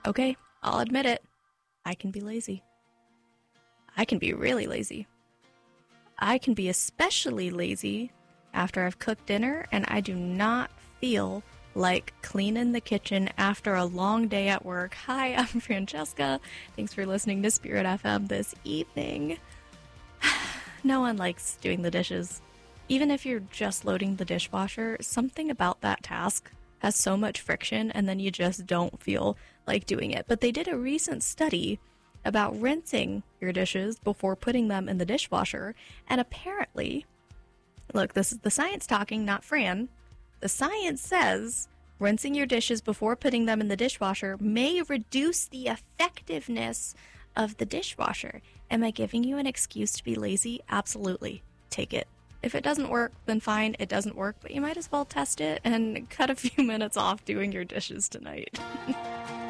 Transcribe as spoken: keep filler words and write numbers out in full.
Okay, I'll admit it. I can be lazy. I can be really lazy. I can be especially lazy after I've cooked dinner and I do not feel like cleaning the kitchen after a long day at work. Hi, I'm Francesca. Thanks for listening to Spirit F M this evening. No one likes doing the dishes. Even if you're just loading the dishwasher, something about that task has so much friction and then you just don't feel like doing it. But they did a recent study about rinsing your dishes before putting them in the dishwasher. And apparently, look, this is the science talking, not Fran. The science says rinsing your dishes before putting them in the dishwasher may reduce the effectiveness of the dishwasher. Am I giving you an excuse to be lazy? Absolutely. Take it. If it doesn't work, then fine, it doesn't work, but you might as well test it and cut a few minutes off doing your dishes tonight.